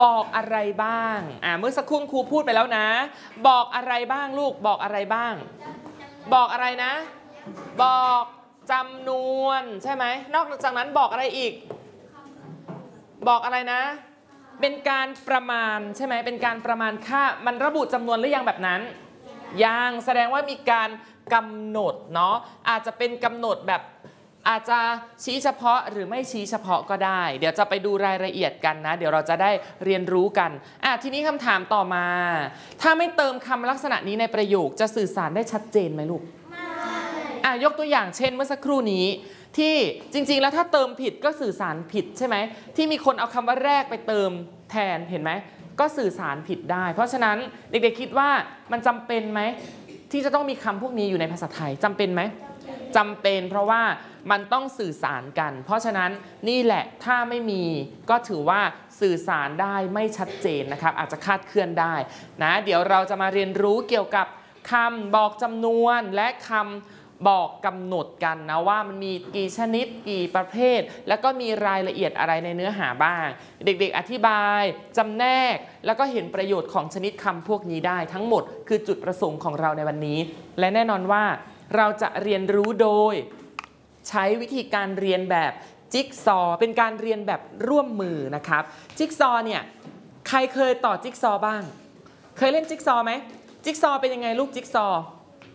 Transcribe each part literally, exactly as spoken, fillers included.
บอกอะไรบ้างอ่าเมื่อสักครู่ครูพูดไปแล้วนะบอกอะไรบ้างลูกบอกอะไรบ้างบอกอะไรนะบอกจำนวนใช่ไหมนอกจากนั้นบอกอะไรอีกบอกอะไรนะเป็นการประมาณใช่ไหมเป็นการประมาณค่ามันระบุจำนวนหรือยังแบบนั้นยังแสดงว่ามีการกำหนดเนาะอาจจะเป็นกำหนดแบบอาจจะชี้เฉพาะหรือไม่ชี้เฉพาะก็ได้เดี๋ยวจะไปดูรายละเอียดกันนะเดี๋ยวเราจะได้เรียนรู้กันอ่ะทีนี้คำถามต่อมาถ้าไม่เติมคำลักษณะนี้ในประโยคจะสื่อสารได้ชัดเจนไหมลูกไม่อ่ะยกตัวอย่างเช่นเมื่อสักครู่นี้ที่จริงๆแล้วถ้าเติมผิดก็สื่อสารผิดใช่ไหมที่มีคนเอาคำว่าแรกไปเติมแทนเห็นไหมก็สื่อสารผิดได้เพราะฉะนั้นเด็กๆคิดว่ามันจำเป็นไหมที่จะต้องมีคำพวกนี้อยู่ในภาษาไทยจำเป็นไหมจำเป็นเพราะว่ามันต้องสื่อสารกันเพราะฉะนั้นนี่แหละถ้าไม่มีก็ถือว่าสื่อสารได้ไม่ชัดเจนนะครับอาจจะคลาดเคลื่อนได้นะเดี๋ยวเราจะมาเรียนรู้เกี่ยวกับคำบอกจำนวนและคำบอกกำหนดกันนะว่ามันมีกี่ชนิดกี่ประเภทแล้วก็มีรายละเอียดอะไรในเนื้อหาบ้างเด็กๆอธิบายจำแนกแล้วก็เห็นประโยชน์ของชนิดคำพวกนี้ได้ทั้งหมดคือจุดประสงค์ของเราในวันนี้และแน่นอนว่าเราจะเรียนรู้โดยใช้วิธีการเรียนแบบจิ๊กซอว์เป็นการเรียนแบบร่วมมือนะครับจิ๊กซอว์เนี่ยใครเคยต่อจิ๊กซอว์บ้างเคยเล่นจิ๊กซอว์ไหมจิ๊กซอว์เป็นยังไงลูกจิ๊กซอว์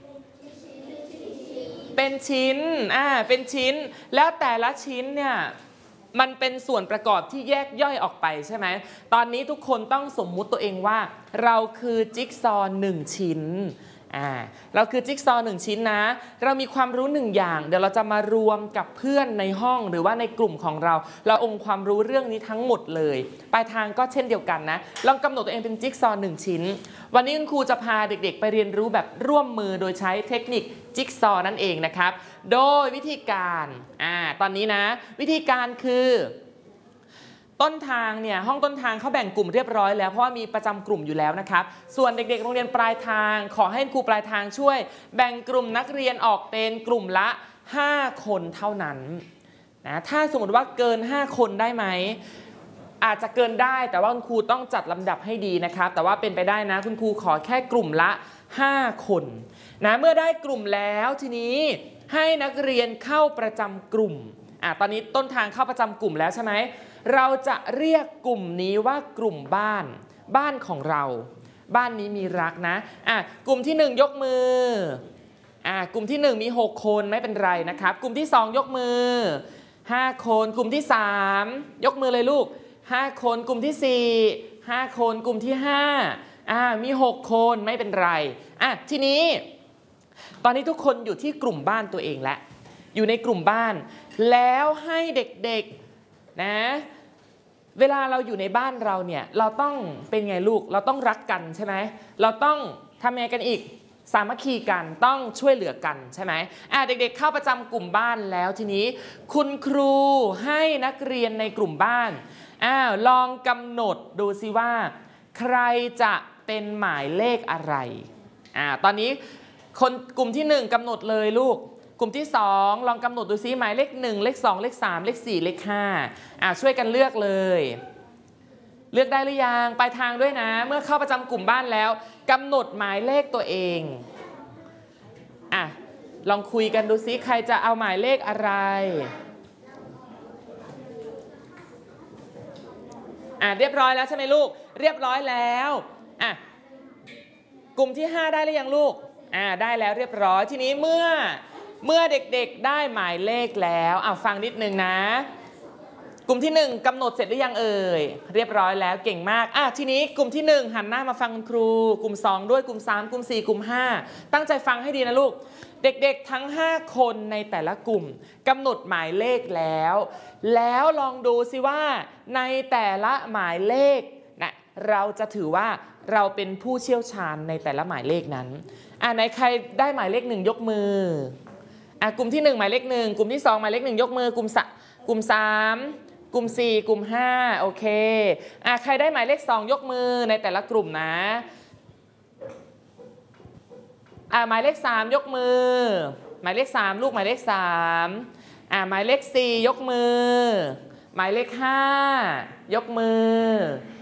เป็นชิ้นอ่าเป็นชิ้นแล้วแต่ละชิ้นเนี่ยมันเป็นส่วนประกอบที่แยกย่อยออกไปใช่ไหมตอนนี้ทุกคนต้องสมมุติตัวเองว่าเราคือจิ๊กซอว์หนึ่งชิ้นอ่าเราคือจิ๊กซอว์หนึ่งชิ้นนะเรามีความรู้หนึ่งอย่างเดี๋ยวเราจะมารวมกับเพื่อนในห้องหรือว่าในกลุ่มของเราเราองค์ความรู้เรื่องนี้ทั้งหมดเลยปลายทางก็เช่นเดียวกันนะลองกำหนดตัวเองเป็นจิ๊กซอว์หนึ่งชิ้นวันนี้คุณครูจะพาเด็กๆไปเรียนรู้แบบร่วมมือโดยใช้เทคนิคจิ๊กซอว์นั่นเองนะครับโดยวิธีการอ่าตอนนี้นะวิธีการคือต้นทางเนี่ยห้องต้นทางเขาแบ่งกลุ่มเรียบร้อยแล้วเพราะว่ามีประจำกลุ่มอยู่แล้วนะครับส่วนเด็กๆโรงเรียนปลายทางขอให้ครูปลายทางช่วยแบ่งกลุ่มนักเรียนออกเป็นกลุ่มละห้าคนเท่านั้นนะถ้าสมมติว่าเกินห้าคนได้ไหมอาจจะเกินได้แต่ว่าคุณครูต้องจัดลำดับให้ดีนะครับแต่ว่าเป็นไปได้นะคุณครูขอแค่กลุ่มละห้าคนนะเมื่อได้กลุ่มแล้วทีนี้ให้นักเรียนเข้าประจำกลุ่มอ่ะตอนนี้ต้นทางเข้าประจำกลุ่มแล้วใช่ไหมเราจะเรียกกลุ่มนี้ว่ากลุ่มบ้านบ้านของเราบ้านนี้มีรักนะอ่ะกลุ่มที่หนึ่งยกมืออ่ะกลุ่มที่หนึ่งมีหกคนไม่เป็นไรนะครับกลุ่มที่สองยกมือห้าคนกลุ่มที่สามยกมือเลยลูกห้าคนกลุ่มที่สี่ห้าคนกลุ่มที่ห้าอ่ะมีหกคนไม่เป็นไรอ่ะทีนี้ตอนนี้ทุกคนอยู่ที่กลุ่มบ้านตัวเองแล้วอยู่ในกลุ่มบ้านแล้วให้เด็กๆนะเวลาเราอยู่ในบ้านเราเนี่ยเราต้องเป็นไงลูกเราต้องรักกันใช่ไหมเราต้องทำยังไงกันอีกสามัคคีกันต้องช่วยเหลือกันใช่ไหมอ่ะเด็กๆเข้าประจำกลุ่มบ้านแล้วทีนี้คุณครูให้นักเรียนในกลุ่มบ้านอ้าวลองกำหนดดูสิว่าใครจะเป็นหมายเลขอะไรอ่าตอนนี้คนกลุ่มที่หนึ่งกำหนดเลยลูกกลุ่มที่สองลองกำหนดดูซิหมายเลขหนึ่งเลขสองเลขสามเลขสี่เลขห้าอ่ะช่วยกันเลือกเลยเลือกได้หรือยังปลายทางด้วยนะเมื่อเข้าประจำกลุ่มบ้านแล้วกำหนดหมายเลขตัวเองอ่ะลองคุยกันดูซิใครจะเอาหมายเลขอะไรอ่ะเรียบร้อยแล้วใช่ไหมลูกเรียบร้อยแล้วอ่ะกลุ่มที่ห้าได้หรือยังลูกอ่ะได้แล้วเรียบร้อยทีนี้เมื่อเมื่อเด็กๆได้หมายเลขแล้วเอาฟังนิดนึงนะกลุ่มที่หนึ่งกำหนดเสร็จหรือยังเอ่ยเรียบร้อยแล้วเก่งมากอ่ะทีนี้กลุ่มที่หนึ่งหันหน้ามาฟังคุณครูกลุ่มสองด้วยกลุ่มสามกลุ่มสี่กลุ่มห้าตั้งใจฟังให้ดีนะลูกเด็กๆทั้งห้าคนในแต่ละกลุ่มกำหนดหมายเลขแล้วแล้วลองดูสิว่าในแต่ละหมายเลขนะเราจะถือว่าเราเป็นผู้เชี่ยวชาญในแต่ละหมายเลขนั้นอ่ะไหนใครได้หมายเลขหนึ่งยกมืออ่ะกลุ่มที่หนึ่งหมายเลขหนึ่งกลุ่มที่สองหมายเลขหนึ่งยกมือกลุ่มสกลุ่มสามกลุ่มสี่กลุ่มห้าโอเคอ่ะใครได้หมายเลขสองยกมือในแต่ละกลุ่มนะอ่ะหมายเลขสามยกมือหมายเลขสามลูกหมายเลขสามอ่ะหมายเลขสี่ยกมือหมายเลขห้ายกมือ